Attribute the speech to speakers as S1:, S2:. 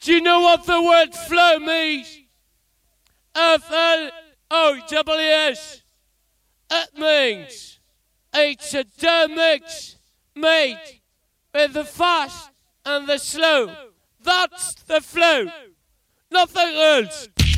S1: Do you know what the word flow means? F-L-O-W-S. It means it's a dough mix made with the fast and the slow. That's the flow. Nothing else.